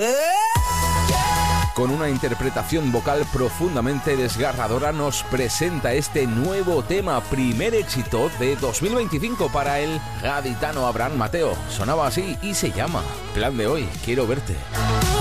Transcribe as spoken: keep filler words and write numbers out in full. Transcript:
Con una interpretación vocal profundamente desgarradora nos presenta este nuevo tema, primer éxito de dos mil veinticinco para el gaditano Abraham Mateo. Sonaba así y se llama Plan de hoy, quiero verte.